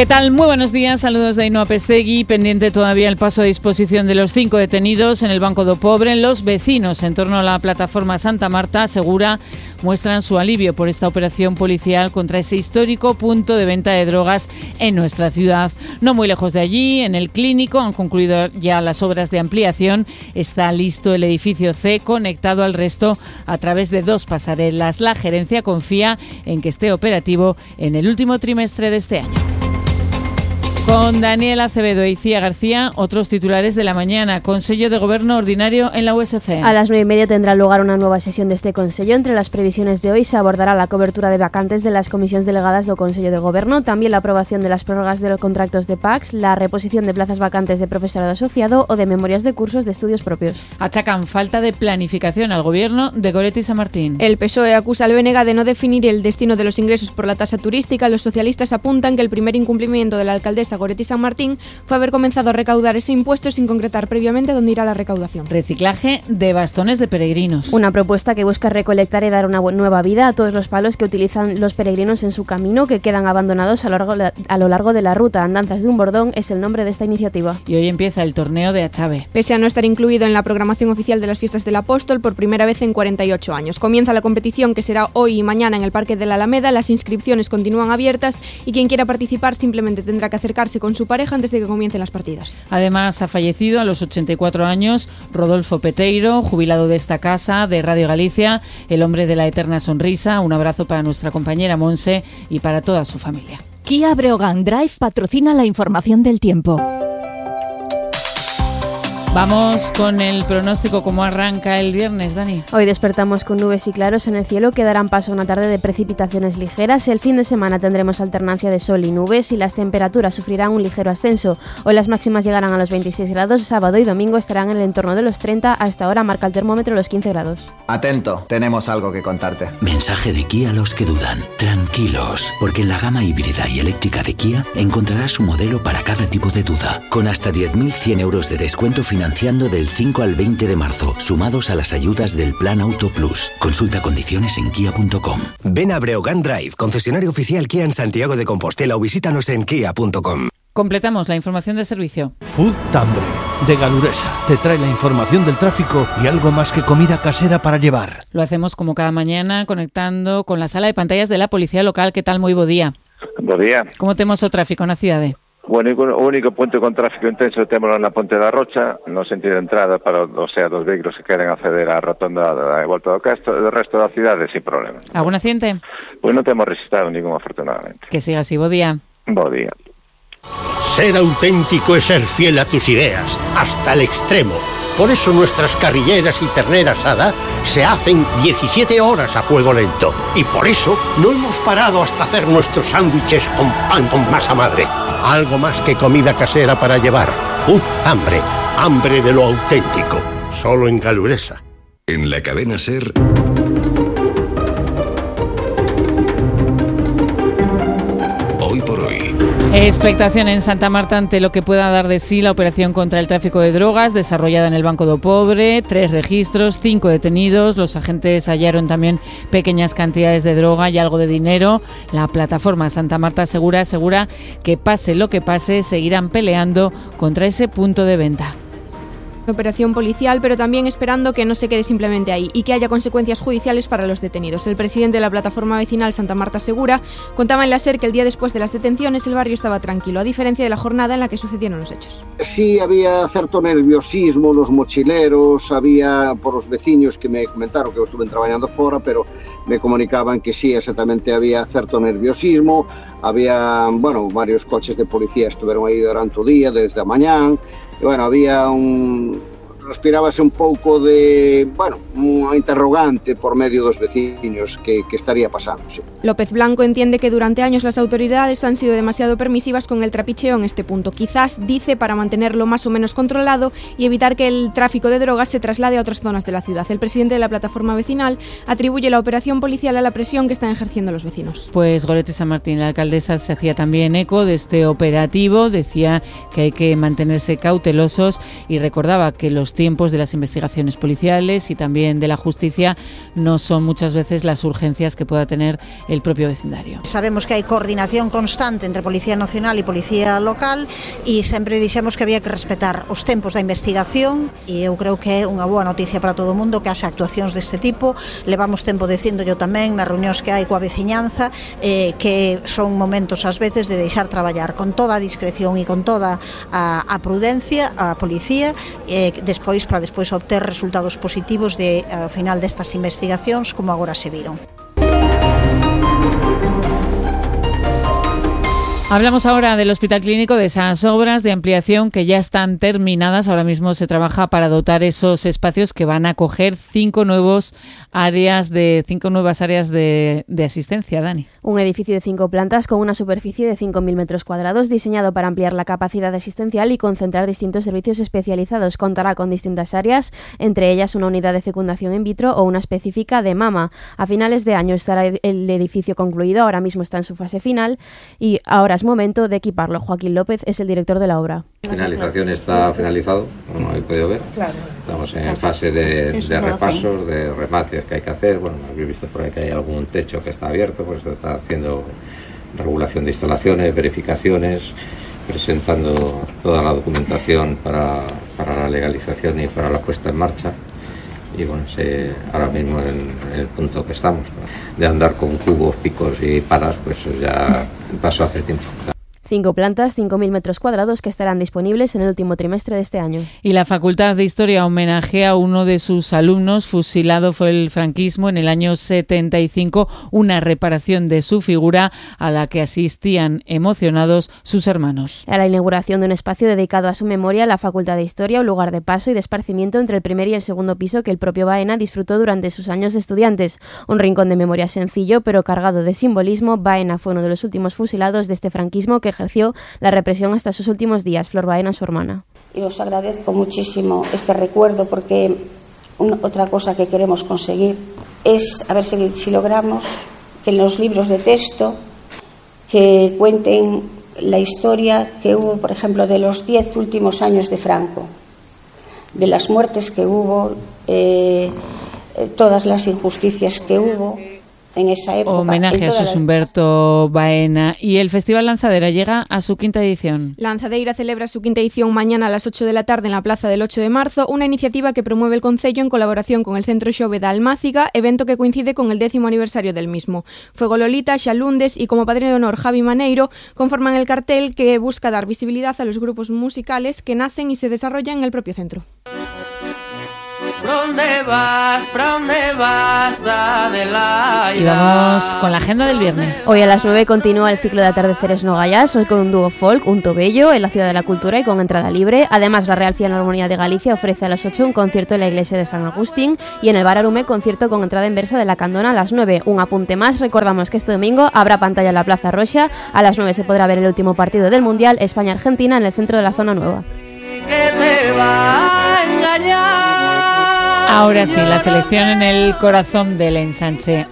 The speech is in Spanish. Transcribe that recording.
¿Qué tal? Muy buenos días, saludos de Ainhoa Pestegui. Pendiente todavía el paso a disposición de los 5 detenidos en el Banco do Pobre. Los vecinos en torno a la plataforma Santa Marta Segura muestran su alivio por esta operación policial contra ese histórico punto de venta de drogas en nuestra ciudad. No muy lejos de allí, en el Clínico, han concluido ya las obras de ampliación. Está listo el edificio C, conectado al resto a través de 2 pasarelas. La gerencia confía en que esté operativo en el último trimestre de este año. Con Daniel Acevedo y Icía García, otros titulares de la mañana. Consejo de Gobierno ordinario en la USC. A las 9:30 tendrá lugar una nueva sesión de este Consejo. Entre las previsiones de hoy se abordará la cobertura de vacantes de las comisións delegadas do Consejo de Gobierno, también la aprobación de las prórrogas de los contratos de PACs, la reposición de plazas vacantes de profesorado asociado o de memorias de cursos de estudios propios. Achacan falta de planificación al Gobierno de Goretti San Martín. El PSOE acusa al BNG de no definir el destino de los ingresos por la tasa turística. Los socialistas apuntan que el primer incumplimiento de la alcaldesa Goretti San Martín fue haber comenzado a recaudar ese impuesto sin concretar previamente dónde irá la recaudación. Reciclaje de bastones de peregrinos. Una propuesta que busca recolectar y dar una nueva vida a todos los palos que utilizan los peregrinos en su camino, que quedan abandonados a lo largo de la ruta. Andanzas de un bordón es el nombre de esta iniciativa. Y hoy empieza el torneo de Achave. Pese a no estar incluido en la programación oficial de las fiestas del Apóstol por primera vez en 48 años. Comienza la competición, que será hoy y mañana en el Parque de la Alameda. Las inscripciones continúan abiertas y quien quiera participar simplemente tendrá que acercarse con su pareja antes de que comiencen las partidas. Además, ha fallecido a los 84 años Rodolfo Peteiro, jubilado de esta casa, de Radio Galicia, el hombre de la eterna sonrisa. Un abrazo para nuestra compañera Monse y para toda su familia. Kia Breogán Drive patrocina la información del tiempo. Vamos con el pronóstico. ¿Cómo arranca el viernes, Dani? Hoy despertamos con nubes y claros en el cielo que darán paso a una tarde de precipitaciones ligeras. El fin de semana tendremos alternancia de sol y nubes y las temperaturas sufrirán un ligero ascenso. Hoy las máximas llegarán a los 26 grados, sábado y domingo estarán en el entorno de los 30. Hasta ahora marca el termómetro los 15 grados. Atento, tenemos algo que contarte. Mensaje de Kia a los que dudan. Tranquilos, porque en la gama híbrida y eléctrica de Kia encontrarás un modelo para cada tipo de duda, con hasta 10.100 euros de descuento financiando del 5 al 20 de marzo, sumados a las ayudas del Plan Auto Plus. Consulta condiciones en kia.com. Ven a Breogán Drive, concesionario oficial Kia en Santiago de Compostela, o visítanos en kia.com. Completamos la información de servicio. Food Tambre, de Galuresa, te trae la información del tráfico y algo más que comida casera para llevar. Lo hacemos como cada mañana, conectando con la sala de pantallas de la Policía Local. ¿Qué tal? Moi bo día. Bo día. Como temos o tráfico na cidade? Bueno, o único punto con tráfico intenso temos na Ponte da Rocha, no sentido de entrada para dos vehículos que queren acceder á rotonda da volta do Castro, do resto da cidade sin problema. ¿Algún accidente? Pois non temos registrado ningún, afortunadamente. Que siga así, bo día. Bo día. Ser auténtico es ser fiel a tus ideas, hasta el extremo. Por eso nuestras carrilleras y ternera asada se hacen 17 horas a fuego lento. Y por eso no hemos parado hasta hacer nuestros sándwiches con pan con masa madre. Algo más que comida casera para llevar. Food Hambre, hambre de lo auténtico. Solo en Galuresa. En la cadena SER... Hoy por hoy. Expectación en Santa Marta ante lo que pueda dar de sí la operación contra el tráfico de drogas desarrollada en el Banco do Pobre. 3 registros, 5 detenidos. Los agentes hallaron también pequeñas cantidades de droga y algo de dinero. La plataforma Santa Marta asegura que pase lo que pase, seguirán peleando contra ese punto de venta. Operación policial, pero también esperando que no se quede simplemente ahí y que haya consecuencias judiciales para los detenidos. El presidente de la plataforma vecinal Santa Marta Segura contaba en la SER que el día después de las detenciones el barrio estaba tranquilo, a diferencia de la jornada en la que sucedieron los hechos. Sí, había cierto nerviosismo, los mochileros, había por los vecinos que me comentaron que eu estuve trabajando fora, pero me comunicaban que sí, exactamente había cierto nerviosismo, había, bueno, varios coches de policía estuvieron aí durante o día, desde a mañán. E, bueno, había respirábase un pouco de, bueno, unha interrogante por medio dos veciños que estaría pasando. Sí. López Blanco entiende que durante años las autoridades han sido demasiado permisivas con el trapicheo en este punto. Quizás, dice, para mantenerlo más o menos controlado y evitar que el tráfico de drogas se traslade a otras zonas de la ciudad. El presidente de la plataforma vecinal atribuye la operación policial a la presión que están ejerciendo los vecinos. Pues Goretti San Martín, la alcaldesa, se hacía también eco de este operativo. Decía que hay que mantenerse cautelosos y recordaba que los los tiempos de las investigaciones policiales y también de la justicia no son muchas veces las urgencias que pueda tener el propio vecindario. Sabemos que hai coordinación constante entre Policía Nacional e Policía Local e sempre dixemos que había que respetar os tempos da investigación e eu creo que é unha boa noticia para todo o mundo que haxa actuacións deste tipo. Levamos tempo dicíndollo tamén nas reunións que hai coa veciñanza que son momentos ás veces de deixar traballar con toda a discreción e con toda a prudencia a policía despois para obter resultados positivos ao final destas investigacións como agora se viron. Hablamos ahora del Hospital Clínico, de esas obras de ampliación que ya están terminadas. Ahora mismo se trabaja para dotar esos espacios que van a acoger 5 nuevas áreas de asistencia, Dani. Un edificio de 5 plantas con una superficie de 5.000 metros cuadrados diseñado para ampliar la capacidad asistencial y concentrar distintos servicios especializados. Contará con distintas áreas, entre ellas una unidad de fecundación in vitro o una específica de mama. A finales de año estará el edificio concluido, ahora mismo está en su fase final y ahora es momento de equiparlo. Joaquín López es el director de la obra. La finalización está finalizado, como habéis podido ver. Estamos en fase de repasos, de remates que hay que hacer. Bueno, habéis visto por ahí que hay algún techo que está abierto, pues se está haciendo regulación de instalaciones, verificaciones, presentando toda la documentación para la legalización y para la puesta en marcha. Y bueno, ahora mismo en el punto que estamos, ¿no? De andar con cubos, picos y palas, pues ya pasó hace tiempo. 5 plantas, 5.000 metros cuadrados que estarán disponibles en el último trimestre de este año. Y la Facultad de Historia homenajea a uno de sus alumnos, fusilado fue el franquismo en el año 75, una reparación de su figura a la que asistían emocionados sus hermanos. A la inauguración de un espacio dedicado a su memoria, la Facultad de Historia, un lugar de paso y de esparcimiento entre el primer y el segundo piso que el propio Baena disfrutó durante sus años de estudiantes. Un rincón de memoria sencillo pero cargado de simbolismo. Baena fue uno de los últimos fusilados de este franquismo que ejerció la represión hasta sus últimos días. Flor Baena, su hermana. Y os agradezco muchísimo este recuerdo porque otra cosa que queremos conseguir es a ver si logramos que en los libros de texto que cuenten la historia que hubo, por ejemplo, de los 10 últimos años de Franco, de las muertes que hubo, todas las injusticias que hubo en esa época. Homenaje a Jesús Humberto Baena. Y el Festival Lanzadera llega a su 5ª edición. Lanzadeira celebra su 5ª edición mañana a las 8 de la tarde en la Plaza del 8 de marzo, una iniciativa que promueve el Concello en colaboración con el Centro Xove da Almáciga, evento que coincide con el 10º aniversario del mismo. Fuego Lolita, Xalundes y como padrino de honor Javi Maneiro conforman el cartel que busca dar visibilidad a los grupos musicales que nacen y se desarrollan en el propio centro. ¿Dónde vas? ¿Para dónde vas? Y vamos con la agenda del viernes. Hoy a las 9 continúa el ciclo de atardeceres no gallas, hoy con un dúo folk, un tobello, en la Ciudad de la Cultura y con entrada libre. Además, la Real Filarmonía de Galicia ofrece a las 8 un concierto en la iglesia de San Agustín y en el Bar Arume concierto con entrada inversa de La Candona a las 9. Un apunte más, recordamos que este domingo habrá pantalla en la Plaza Roxa. A las 9 se podrá ver el último partido del Mundial, España-Argentina, en el centro de la Zona Nueva. Que te va a engañar. Ahora sí, la selección en el corazón del ensanche.